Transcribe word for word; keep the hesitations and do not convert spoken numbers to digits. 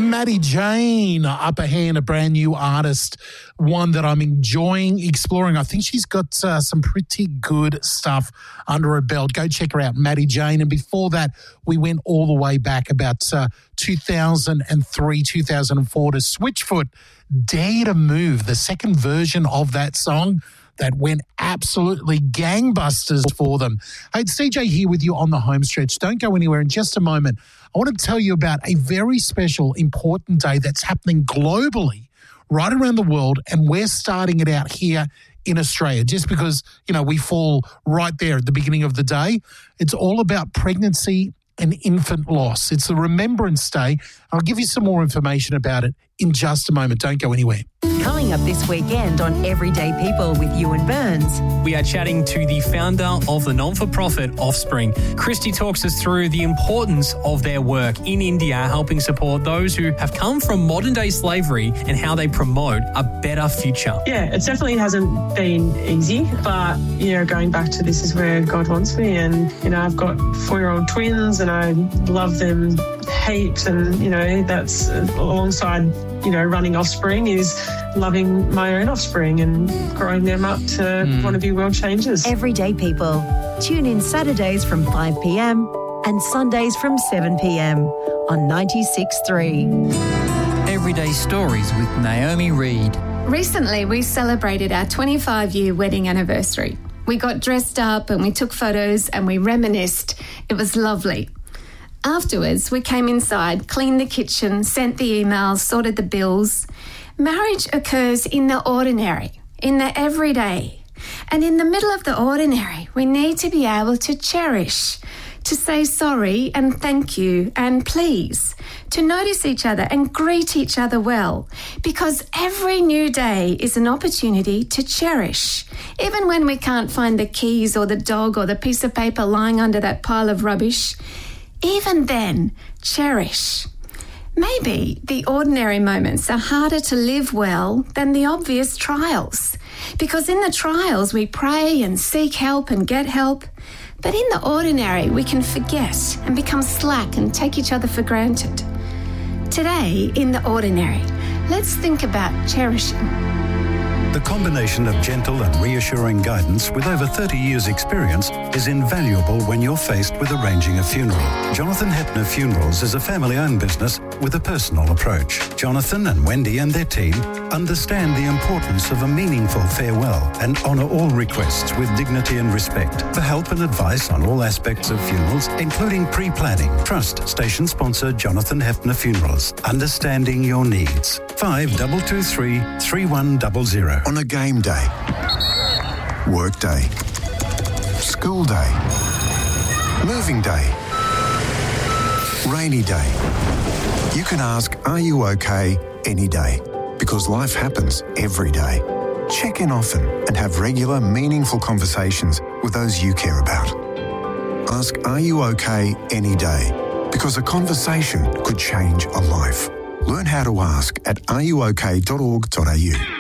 Maddie Jane, Upper Hand, a brand new artist, one that I'm enjoying exploring. I think she's got uh, some pretty good stuff under her belt. Go check her out, Maddie Jane. And before that, we went all the way back about uh, two thousand three, two thousand four to Switchfoot, Dare to Move, the second version of that song that went absolutely gangbusters for them. Hey, it's C J here with you on the home stretch. Don't go anywhere. In just a moment, I want to tell you about a very special, important day that's happening globally, right around the world, and we're starting it out here in Australia just because, you know, we fall right there at the beginning of the day. It's all about pregnancy and infant loss. It's the Remembrance Day. I'll give you some more information about it in just a moment. Don't go anywhere. Coming up this weekend on Everyday People with Ewan Burns. We are chatting to the founder of the non-for-profit Offspring. Christy talks us through the importance of their work in India, helping support those who have come from modern-day slavery and how they promote a better future. Yeah, it definitely hasn't been easy, but, you know, going back to this is where God wants me. And, you know, I've got four-year-old twins and I love them heaps. And, you know, that's alongside, you know, running Offspring is loving my own offspring and growing them up to mm. want to be world changers. Everyday People. Tune in Saturdays from five p.m. and Sundays from seven p.m. on ninety-six point three. Everyday Stories with Naomi Reid. Recently, we celebrated our twenty-five-year wedding anniversary. We got dressed up and we took photos and we reminisced. It was lovely. Afterwards, we came inside, cleaned the kitchen, sent the emails, sorted the bills. Marriage occurs in the ordinary, in the everyday. And in the middle of the ordinary, we need to be able to cherish, to say sorry and thank you and please, to notice each other and greet each other well, because every new day is an opportunity to cherish. Even when we can't find the keys or the dog or the piece of paper lying under that pile of rubbish, even then, cherish. Maybe the ordinary moments are harder to live well than the obvious trials, because in the trials we pray and seek help and get help, but in the ordinary we can forget and become slack and take each other for granted. Today, in the ordinary, let's think about cherishing. The combination of gentle and reassuring guidance with over thirty years' experience is invaluable when you're faced with arranging a funeral. Jonathan Heppner Funerals is a family-owned business with a personal approach. Jonathan and Wendy and their team understand the importance of a meaningful farewell and honour all requests with dignity and respect. For help and advice on all aspects of funerals, including pre-planning, trust station sponsor Jonathan Heppner Funerals. Understanding your needs. five two two three, three one zero zero. On a game day, work day, school day, moving day, rainy day. You can ask, are you okay, any day? Because life happens every day. Check in often and have regular, meaningful conversations with those you care about. Ask, are you okay, any day? Because a conversation could change a life. Learn how to ask at are you okay dot org dot a u.